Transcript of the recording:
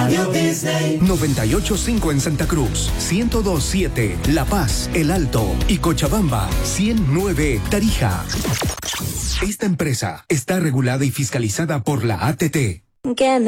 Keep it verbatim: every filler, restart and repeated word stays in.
Radio Disney. noventa y ocho punto cinco en Santa Cruz, ciento dos punto siete La Paz, El Alto y Cochabamba, ciento nueve Tarija. Esta empresa está regulada y fiscalizada por la A T T. ¿Qué